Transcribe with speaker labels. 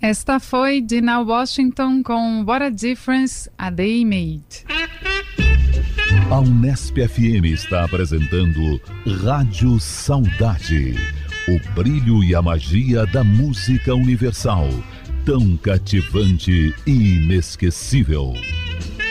Speaker 1: Esta foi Dina Washington com What a Difference a Day Made.
Speaker 2: A Unesp FM está apresentando Rádio Saudade. O brilho e a magia da música universal, tão cativante e inesquecível.